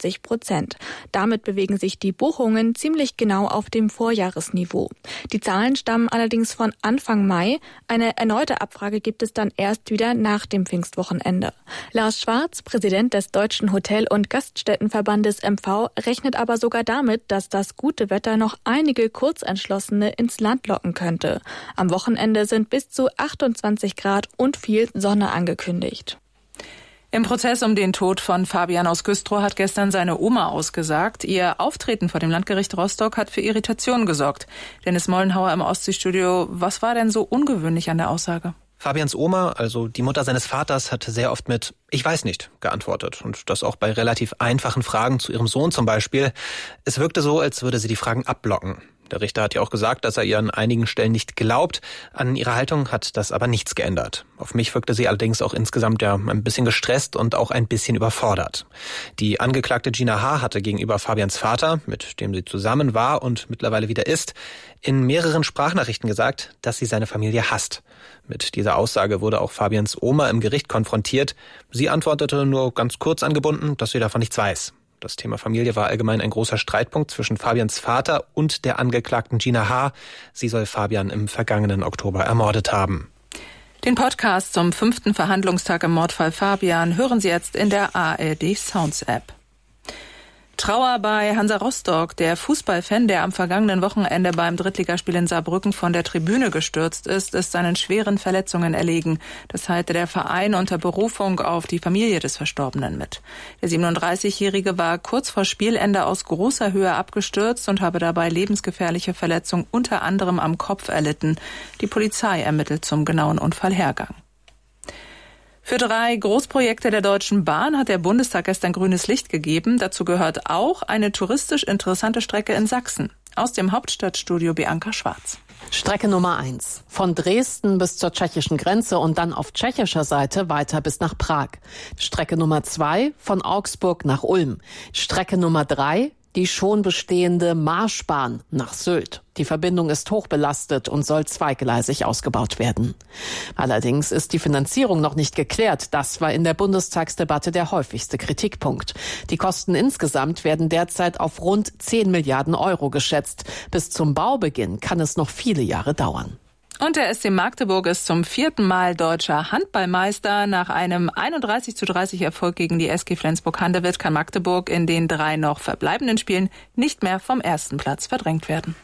50%. Damit bewegen sich die Buchungen ziemlich genau auf dem Vorjahresniveau. Die Zahlen stammen allerdings von Anfang Mai. Eine erneute Abfrage gibt es dann erst wieder nach dem Pfingstwochenende. Lars Schwarz, Präsident des Deutschen Hotel- und Gaststättenverbandes MV, rechnet aber sogar damit, dass das gute Wetter noch einige Kurzentschlossene ins Land locken könnte. Am Wochenende sind bis zu 28 Grad und viel Sonne angekündigt. Im Prozess um den Tod von Fabian aus Güstrow hat gestern seine Oma ausgesagt. Ihr Auftreten vor dem Landgericht Rostock hat für Irritationen gesorgt. Dennis Mollenhauer im Ostseestudio. Was war denn so ungewöhnlich an der Aussage? Fabians Oma, also die Mutter seines Vaters, hat sehr oft mit „Ich weiß nicht" geantwortet. Und das auch bei relativ einfachen Fragen zu ihrem Sohn zum Beispiel. Es wirkte so, als würde sie die Fragen abblocken. Der Richter hat ja auch gesagt, dass er ihr an einigen Stellen nicht glaubt. An ihrer Haltung hat das aber nichts geändert. Auf mich wirkte sie allerdings auch insgesamt ja ein bisschen gestresst und auch ein bisschen überfordert. Die Angeklagte Gina H. hatte gegenüber Fabians Vater, mit dem sie zusammen war und mittlerweile wieder ist, in mehreren Sprachnachrichten gesagt, dass sie seine Familie hasst. Mit dieser Aussage wurde auch Fabians Oma im Gericht konfrontiert. Sie antwortete nur ganz kurz angebunden, dass sie davon nichts weiß. Das Thema Familie war allgemein ein großer Streitpunkt zwischen Fabians Vater und der Angeklagten Gina H. Sie soll Fabian im vergangenen Oktober ermordet haben. Den Podcast zum 5. Verhandlungstag im Mordfall Fabian hören Sie jetzt in der ARD Sounds App. Trauer bei Hansa Rostock. Der Fußballfan, der am vergangenen Wochenende beim Drittligaspiel in Saarbrücken von der Tribüne gestürzt ist seinen schweren Verletzungen erlegen. Das teilte der Verein unter Berufung auf die Familie des Verstorbenen mit. Der 37-Jährige war kurz vor Spielende aus großer Höhe abgestürzt und habe dabei lebensgefährliche Verletzungen unter anderem am Kopf erlitten. Die Polizei ermittelt zum genauen Unfallhergang. Für 3 Großprojekte der Deutschen Bahn hat der Bundestag gestern grünes Licht gegeben. Dazu gehört auch eine touristisch interessante Strecke in Sachsen. Aus dem Hauptstadtstudio Bianca Schwarz. Strecke Nummer 1. Von Dresden bis zur tschechischen Grenze und dann auf tschechischer Seite weiter bis nach Prag. Strecke Nummer 2. Von Augsburg nach Ulm. Strecke Nummer 3. Die schon bestehende Marschbahn nach Sylt. Die Verbindung ist hochbelastet und soll zweigleisig ausgebaut werden. Allerdings ist die Finanzierung noch nicht geklärt. Das war in der Bundestagsdebatte der häufigste Kritikpunkt. Die Kosten insgesamt werden derzeit auf rund 10 Milliarden Euro geschätzt. Bis zum Baubeginn kann es noch viele Jahre dauern. Und der SC Magdeburg ist zum 4. Mal deutscher Handballmeister. Nach einem 31:30 Erfolg gegen die SG Flensburg-Handewitt kann Magdeburg in den 3 noch verbleibenden Spielen nicht mehr vom 1. Platz verdrängt werden.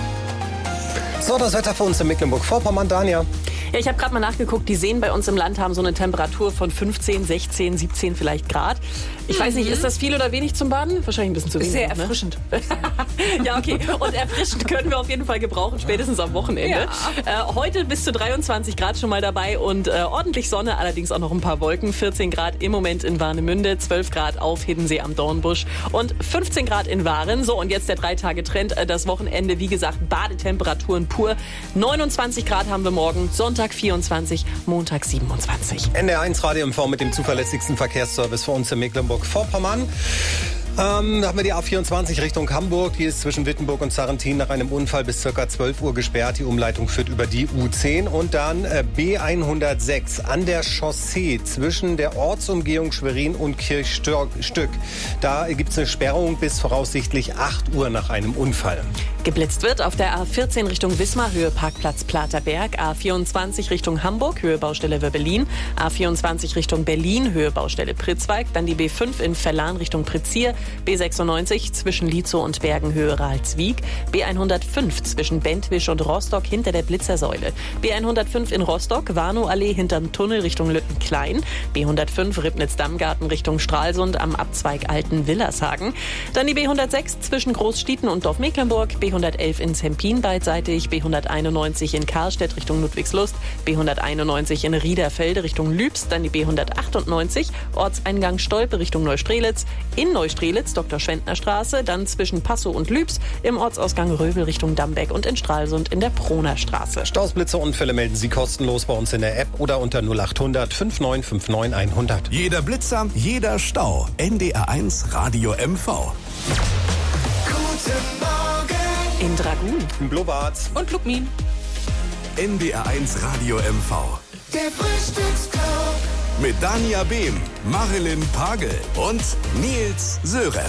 So, das Wetter für uns in Mecklenburg-Vorpommern, Dania. Ja, ich habe gerade mal nachgeguckt, die Seen bei uns im Land haben so eine Temperatur von 15, 16, 17 vielleicht Grad. Ich weiß nicht, ist das viel oder wenig zum Baden? Wahrscheinlich ein bisschen zu wenig. Sehr erfrischend. Ne? Ja, okay. Und erfrischend können wir auf jeden Fall gebrauchen, spätestens am Wochenende. Ja. Heute bis zu 23 Grad schon mal dabei und ordentlich Sonne, allerdings auch noch ein paar Wolken. 14 Grad im Moment in Warnemünde, 12 Grad auf Hiddensee am Dornbusch und 15 Grad in Waren. So, und jetzt der 3-Tage-Trend. Das Wochenende, wie gesagt, Badetemperaturen pur. 29 Grad haben wir morgen, Sonntag 24, Montag 27. NDR1 Radio MV mit dem zuverlässigsten Verkehrsservice für uns in Mecklenburg-Vorpommern. Da haben wir die A24 Richtung Hamburg. Die ist zwischen Wittenburg und Sarrentin nach einem Unfall bis ca. 12 Uhr gesperrt. Die Umleitung führt über die U10. Und dann B106 an der Chaussee zwischen der Ortsumgehung Schwerin und Kirchstück. Da gibt es eine Sperrung bis voraussichtlich 8 Uhr nach einem Unfall. Geblitzt wird auf der A14 Richtung Wismar, Höhe Parkplatz Platerberg, A24 Richtung Hamburg, Höhe Baustelle Wöbbelin, A24 Richtung Berlin, Höhe Baustelle Pritzwalk, dann die B5 in Verlan Richtung Prizier, B96 zwischen Lietzow und Bergen, Höhe Ralswiek, B105 zwischen Bentwisch und Rostock hinter der Blitzersäule, B105 in Rostock, Warnow-Allee hinterm Tunnel Richtung Lüttenklein, B105 Ribnitz-Dammgarten Richtung Stralsund am Abzweig Alten-Willershagen, dann die B106 zwischen Großstieten und Dorf-Mecklenburg, B111 in Zempin beidseitig, B191 in Karlstedt Richtung Ludwigslust, B191 in Riederfelde Richtung Lübs, dann die B198 Ortseingang Stolpe Richtung Neustrelitz, in Neustrelitz Dr. Schwendner Straße, dann zwischen Passow und Lübs, im Ortsausgang Rövel Richtung Dambeck und in Stralsund in der Proner Straße. Staus, Blitze, Unfälle melden Sie kostenlos bei uns in der App oder unter 0800 5959 100. Jeder Blitzer, jeder Stau. NDR1 Radio MV. Guten Morgen. In Dragun. In Blubart. Und Lubmin. NDR1 Radio MV. Der Frühstücksclub. Mit Dania Behm, Marilyn Pagel und Nils Sören.